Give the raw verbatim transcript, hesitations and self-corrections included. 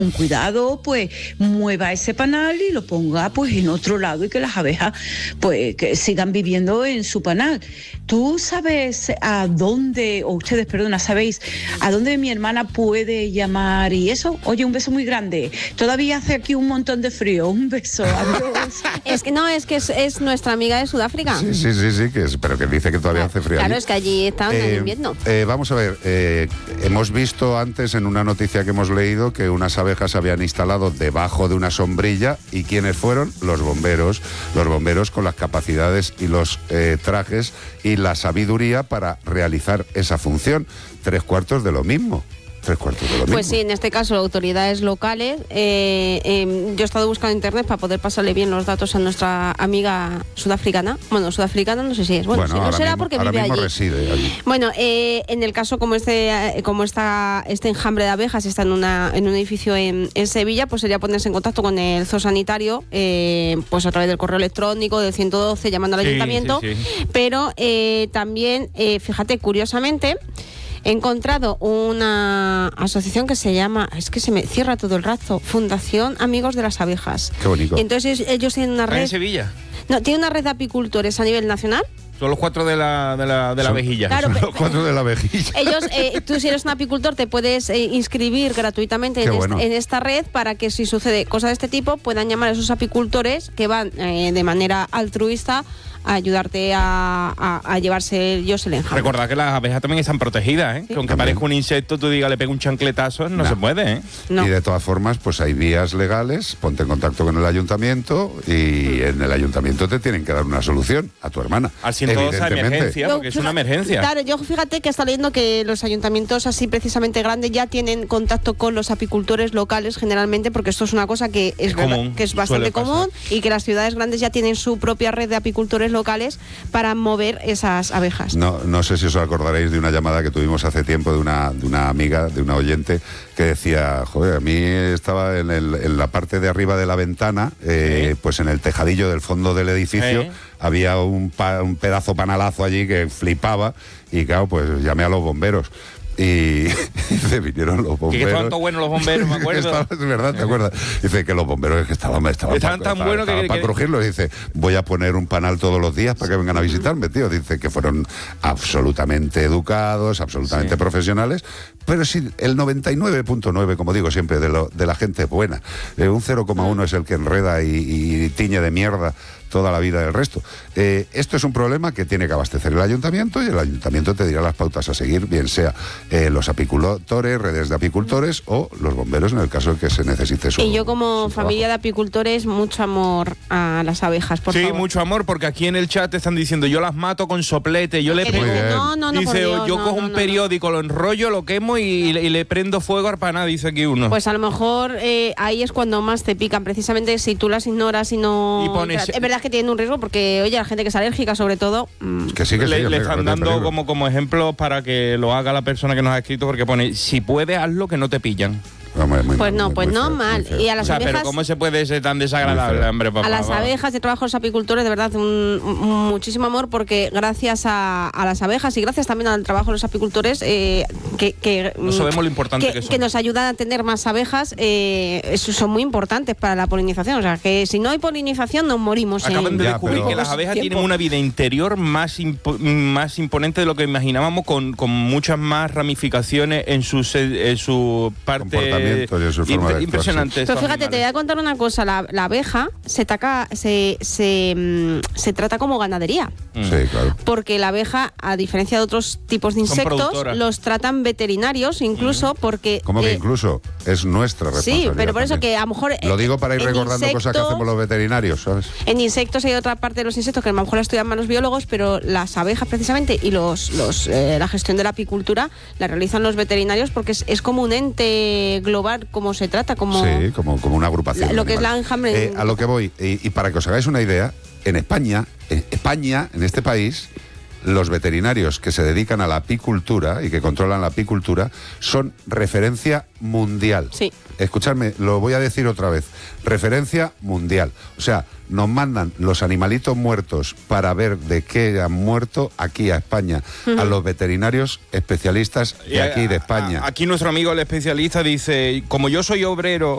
con cuidado, pues mueva ese panal y lo ponga pues en otro lado y que las abejas pues que sigan viviendo en su panal. ¿Tú sabes a dónde, o ustedes, perdona, sabéis a dónde mi hermana puede llamar y eso? Oye, un beso muy grande. Todavía hace aquí un montón de frío. Un beso. Adiós. Es que no, es que es, es nuestra amiga de Sudáfrica. Sí, sí, sí, sí, que es, pero que dice que todavía hace frío. Claro, allí. es que allí están Eh, en invierno. eh, vamos a ver, eh, hemos visto antes en una noticia que hemos leído que unas abejas se habían instalado debajo de una sombrilla. ¿Y quiénes fueron? Los bomberos. Los bomberos con las capacidades y los eh, trajes y la sabiduría para realizar esa función. Tres cuartos de lo mismo. Tres cuartos de lo mismo. Pues sí, en este caso autoridades locales. Eh, eh, yo he estado buscando en internet para poder pasarle bien los datos a nuestra amiga sudafricana. Bueno, sudafricana no sé si es. Bueno, Bueno, si no ahora será mismo, porque ahora vive mismo allí. reside allí. Bueno, eh, en el caso como este, eh, como está este enjambre de abejas está en una en un edificio en, en Sevilla, pues sería ponerse en contacto con el zoosanitario, eh, pues a través del correo electrónico del ciento doce, llamando al Sí, ayuntamiento. sí, sí. Pero eh, también, eh, fíjate, curiosamente, he encontrado una asociación que se llama, es que se me cierra todo el rato, Fundación Amigos de las Abejas. Qué bonito. Entonces ellos tienen una ¿Está en red, Sevilla? no, tienen una red de apicultores a nivel nacional. Son los cuatro de la, de la, de la Son- vejilla. Claro, Son pe- los cuatro de la vejilla. Ellos, eh, tú si eres un apicultor te puedes eh, inscribir gratuitamente Qué en, bueno. est- en esta red para que si sucede cosas de este tipo puedan llamar a esos apicultores que van eh, de manera altruista a ayudarte a, a, a llevarse ellos el enjambre. Recordad que las abejas también están protegidas, ¿eh? Sí. Que aunque También. parezca un insecto, tú digas, le pega un chancletazo, no, No. se puede, ¿eh? No. Y de todas formas, pues hay vías legales, ponte en contacto con el ayuntamiento y en el ayuntamiento te tienen que dar una solución a tu hermana. Al ciento doce Evidentemente. emergencia, porque es una fíjate- emergencia. Claro, yo fíjate que está leyendo que los ayuntamientos así precisamente grandes ya tienen contacto con los apicultores locales generalmente, porque esto es una cosa que es, Es verdad- común, que es bastante suele pasar. común y que las ciudades grandes ya tienen su propia red de apicultores locales para mover esas abejas. No, no sé si os acordaréis de una llamada que tuvimos hace tiempo de una, de una amiga, de una oyente, que decía, joder, a mí estaba en, el- en la parte de arriba de la ventana, eh, Sí. pues en el tejadillo del fondo del edificio, Sí. había un, pa- un pedazo panalazo allí que flipaba y claro, pues llamé a los bomberos. Y dice, vinieron los bomberos. Que estaban tan buenos los bomberos, me acuerdo. Estaba- es verdad, ¿te acuerdas? Dice que los bomberos es que estaban, estaban, Estaban pa- tan estaban- buenos que- estaban para que- crujirlos. Dice, voy a poner un panal todos los días para que vengan a visitarme, tío. Dice que fueron absolutamente educados, absolutamente Sí. profesionales, pero sí, el noventa y nueve punto nueve, como digo siempre, de, lo, de la gente buena. Eh, un cero coma uno es el que enreda y, y tiñe de mierda toda la vida del resto. Eh, esto es un problema que tiene que abastecer el ayuntamiento y el ayuntamiento te dirá las pautas a seguir, bien sea eh, los apicultores, redes de apicultores o los bomberos en el caso de que se necesite su Y yo como su familia de trabajo. apicultores, mucho amor a las abejas, por sí, favor. mucho amor, porque aquí en el chat te están diciendo, yo las mato con soplete, yo le Que pego... Muy bien. no, no, no, por Dice, Dios, yo no, cojo no, un no, periódico, lo enrollo, lo quemo y, y le prendo fuego al paná, dice aquí uno. Pues a lo mejor eh, ahí es cuando más te pican, precisamente si tú las ignoras y no... Y pones- Es verdad que tienen un riesgo porque, oye, la gente que es alérgica sobre todo... mm, Que sí, que sí, le, le hombre, están que no te dando peligro. como, como ejemplo para que lo haga la persona que nos ha escrito, porque pone, si puedes, hazlo, que no te pillan. Hombre, muy Pues mal, no, muy- pues muy no, feo, mal. muy feo. Y a O las sea, pero abejas... ¿cómo se puede ser tan desagradable, Muy feo. hombre? Por A las favor? abejas, de trabajo a los apicultores, de verdad, un, un- muchísimo amor, porque gracias a, a las abejas y gracias también al trabajo de los apicultores, eh, que, que, No sabemos lo importante que, que son. que nos ayudan a tener más abejas, eh, eso son muy importantes para la polinización. O sea, que si no hay polinización, nos morimos. Acaban en de Ya, descubrir pero- que las abejas tiempo. tienen una vida interior más, impo- más imponente de lo que imaginábamos, con, con muchas más ramificaciones en su, se- en su parte Comportamiento y en su forma de actuar, impresionante. Pero estos fíjate, te voy a animales. contar una cosa. La, la abeja se, taca, se, se, mm, se trata como ganadería. Mm. Sí, claro. Porque la abeja, a diferencia de otros tipos de Son insectos, productoras. los tratan veterinarios, incluso porque... Como que eh, incluso es nuestra Sí, responsabilidad. pero por eso también. que a lo mejor... Lo digo para ir en recordando cosas que insectos- hacemos los veterinarios, ¿sabes? En insectos hay otra parte de los insectos que a lo mejor la estudian más los biólogos, pero las abejas precisamente y los, los eh, la gestión de la apicultura la realizan los veterinarios porque es, es como un ente global, como se trata, como... Sí, como, como una agrupación. La- de lo que es la animales. enjambre- Eh, a lo que voy, y, y para que os hagáis una idea, en España, en España, en este país, los veterinarios que se dedican a la apicultura y que controlan la apicultura son referencia mundial. Sí. Escuchadme, lo voy a decir otra vez. Referencia mundial. O sea, nos mandan los animalitos muertos para ver de qué han muerto aquí a España, a los veterinarios especialistas Y de aquí de a- España. a- aquí nuestro amigo el especialista dice, como yo soy obrero